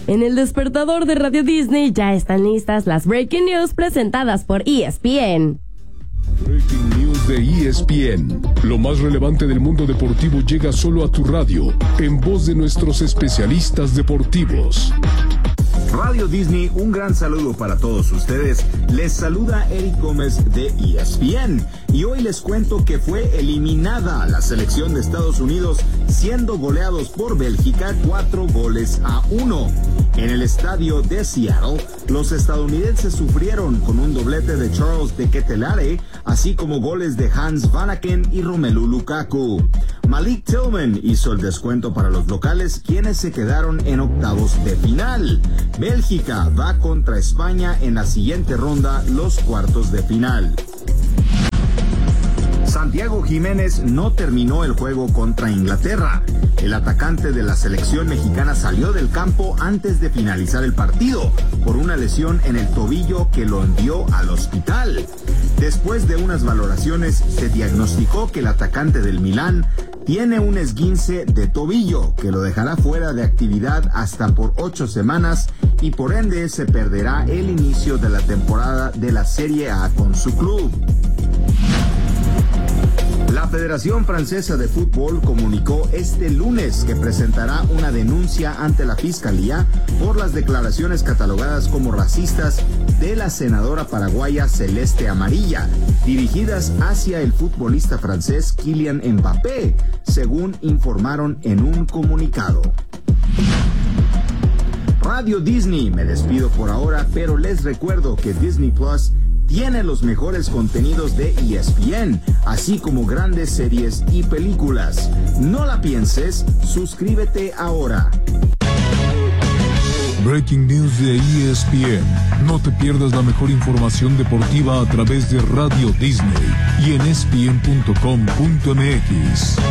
En el despertador de Radio Disney ya están listas las Breaking News presentadas por ESPN. Breaking News de ESPN. Lo más relevante del mundo deportivo llega solo a tu radio, en voz de nuestros especialistas deportivos. Radio Disney, un gran saludo para todos ustedes. Les saluda Eric Gómez de ESPN y hoy les cuento que fue eliminada la selección de Estados Unidos siendo goleados por Bélgica 4-1. En el estadio de Seattle, los estadounidenses sufrieron con un doblete de Charles de Ketelaere, así como goles de Hans Vanaken y Romelu Lukaku. Malik Tillman hizo el descuento para los locales, quienes se quedaron en octavos de final. Bélgica va contra España en la siguiente ronda, los cuartos de final. Santiago Jiménez no terminó el juego contra Inglaterra. El atacante de la selección mexicana salió del campo antes de finalizar el partido por una lesión en el tobillo que lo envió al hospital. Después de unas valoraciones, se diagnosticó que el atacante del Milán tiene un esguince de tobillo que lo dejará fuera de actividad hasta por 8 semanas y por ende se perderá el inicio de la temporada de la Serie A con su club. La Federación Francesa de Fútbol comunicó este lunes que presentará una denuncia ante la Fiscalía por las declaraciones catalogadas como racistas de la senadora paraguaya Celeste Amarilla, dirigidas hacia el futbolista francés Kylian Mbappé, según informaron en un comunicado. Radio Disney, me despido por ahora, pero les recuerdo que Disney Plus tiene los mejores contenidos de ESPN, así como grandes series y películas. No la pienses, suscríbete ahora. Breaking News de ESPN. No te pierdas la mejor información deportiva a través de Radio Disney y en ESPN.com.mx.